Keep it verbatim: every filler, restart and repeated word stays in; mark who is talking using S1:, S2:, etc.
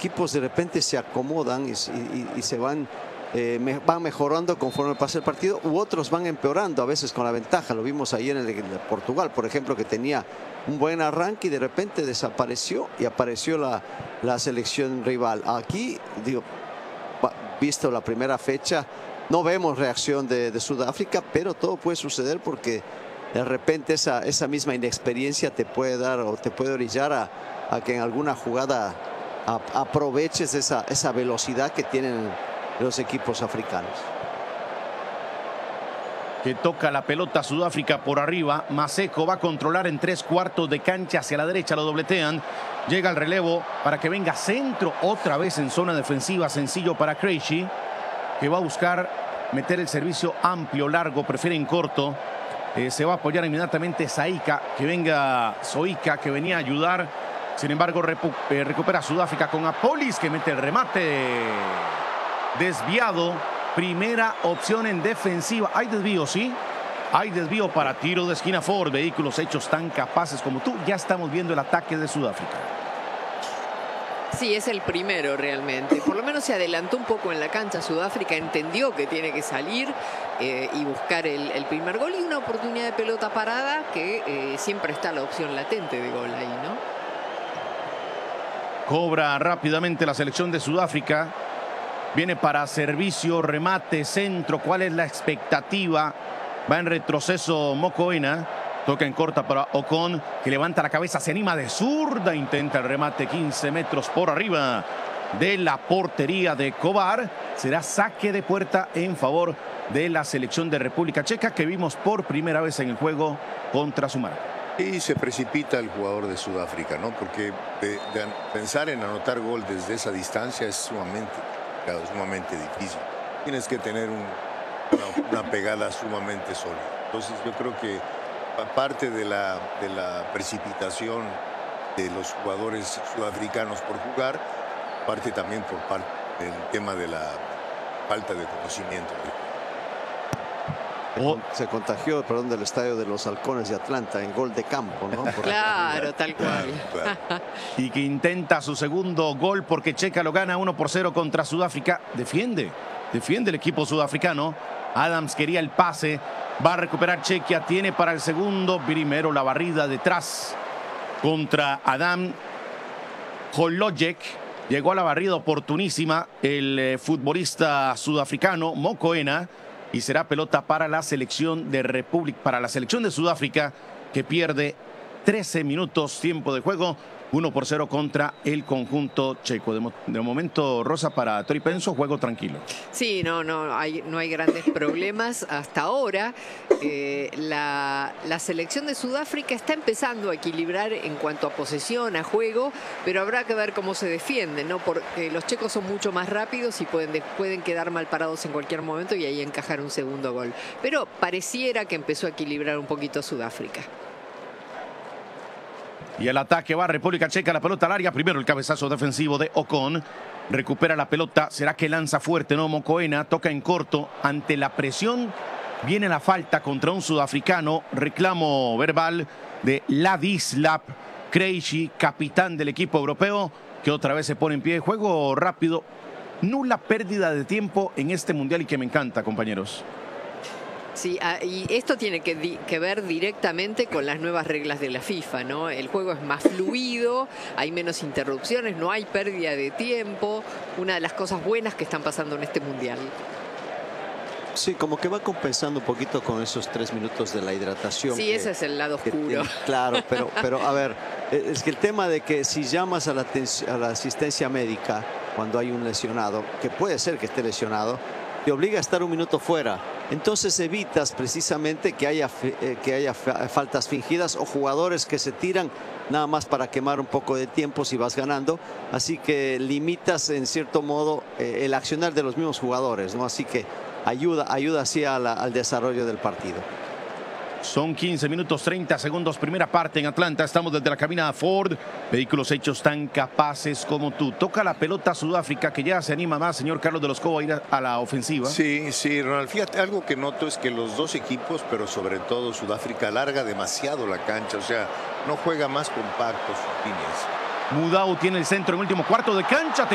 S1: equipos de repente se acomodan y, y, y se van, eh, me, van mejorando conforme pasa el partido, u otros van empeorando a veces con la ventaja. Lo vimos ayer en el, en el Portugal, por ejemplo, que tenía un buen arranque y de repente desapareció y apareció la, la selección rival. Aquí, digo, visto la primera fecha, no vemos reacción de, de Sudáfrica, pero todo puede suceder porque de repente esa, esa misma inexperiencia te puede dar o te puede orillar a, a que en alguna jugada a, aproveches esa, esa velocidad que tienen los equipos africanos.
S2: Que toca la pelota Sudáfrica por arriba. Maseko va a controlar en tres cuartos de cancha hacia la derecha, lo dobletean. Llega el relevo para que venga centro otra vez en zona defensiva. Sencillo para Krejci, que va a buscar meter el servicio amplio, largo, prefiere en corto. Eh, se va a apoyar inmediatamente Saika, que venga Soika, que venía a ayudar. Sin embargo, repu eh, recupera Sudáfrica con Apolis, que mete el remate desviado. Primera opción en defensiva. Hay desvío, ¿sí? Hay desvío para tiro de esquina Ford. Vehículos hechos tan capaces como tú. Ya estamos viendo el ataque de Sudáfrica.
S3: Sí, es el primero realmente. Por lo menos se adelantó un poco en la cancha. Sudáfrica entendió que tiene que salir eh, y buscar el, el primer gol y una oportunidad de pelota parada que eh, siempre está la opción latente de gol ahí, ¿no?
S2: Cobra rápidamente la selección de Sudáfrica. Viene para servicio, remate, centro. ¿Cuál es la expectativa? Va en retroceso Mokoena. Toca en corta para Ocon, que levanta la cabeza, se anima de zurda, intenta el remate quince metros por arriba de la portería de Kovar. Será saque de puerta en favor de la selección de República Checa, que vimos por primera vez en el juego contra Sumáraga.
S4: Y se precipita el jugador de Sudáfrica, ¿no? Porque de, de pensar en anotar gol desde esa distancia es sumamente, claro, sumamente difícil. Tienes que tener un, una, una pegada sumamente sólida. Entonces yo creo que parte de la, de la precipitación de los jugadores sudafricanos por jugar, parte también por parte del tema de la falta de conocimiento.
S1: Oh. Se contagió, perdón, del estadio de los Halcones de Atlanta en gol de campo, ¿no? Por
S3: claro, tal cual.
S4: Claro, claro.
S2: Y que intenta su segundo gol porque Checa lo gana uno por cero contra Sudáfrica. Defiende, defiende el equipo sudafricano. Adams quería el pase. Va a recuperar Chequia, tiene para el segundo. Primero la barrida detrás contra Adam Holojek. Llegó a la barrida oportunísima el eh, futbolista sudafricano Mokoena. Y será pelota para la selección de República, para la selección de Sudáfrica, que pierde trece minutos tiempo de juego. uno por cero contra el conjunto checo. De, mo de momento, Rosa, para Tori Penso, juego tranquilo.
S3: Sí, no, no hay, no hay grandes problemas hasta ahora. Eh, la, la selección de Sudáfrica está empezando a equilibrar en cuanto a posesión, a juego, pero habrá que ver cómo se defienden, ¿no? Porque los checos son mucho más rápidos y pueden, pueden quedar mal parados en cualquier momento y ahí encajar un segundo gol. Pero pareciera que empezó a equilibrar un poquito Sudáfrica.
S2: Y el ataque va a República Checa, la pelota al área. Primero el cabezazo defensivo de Ocon. Recupera la pelota. ¿Será que lanza fuerte? No, Mokoena toca en corto. Ante la presión viene la falta contra un sudafricano. Reclamo verbal de Ladislav Krejci, capitán del equipo europeo, que otra vez se pone en pie. Juego rápido. Nula pérdida de tiempo en este mundial y que me encanta, compañeros.
S3: Sí, y esto tiene que, que ver directamente con las nuevas reglas de la FIFA, ¿no? El juego es más fluido, hay menos interrupciones, no hay pérdida de tiempo. Una de las cosas buenas que están pasando en este mundial.
S1: Sí, como que va compensando un poquito con esos tres minutos de la hidratación.
S3: Sí,
S1: que,
S3: ese es el lado oscuro.
S1: Tiene, claro, pero, pero a ver, es que el tema de que si llamas a la, a la asistencia médica cuando hay un lesionado, que puede ser que esté lesionado, te obliga a estar un minuto fuera. Entonces evitas precisamente que haya, eh, que haya faltas fingidas o jugadores que se tiran nada más para quemar un poco de tiempo si vas ganando. Así que limitas en cierto modo eh, el accionar de los mismos jugadores, ¿no? Así que ayuda, ayuda así a la, al desarrollo del partido.
S2: Son quince minutos treinta segundos, primera parte en Atlanta. Estamos desde la cabina Ford. Vehículos hechos tan capaces como tú. Toca la pelota Sudáfrica, que ya se anima más, señor Carlos de los Cobos, a ir a la ofensiva.
S4: Sí, sí, Ronald. Fíjate, algo que noto es que los dos equipos, pero sobre todo Sudáfrica, alarga demasiado la cancha. O sea, no juega más compacto sus líneas.
S2: Mudau tiene el centro en último cuarto de cancha.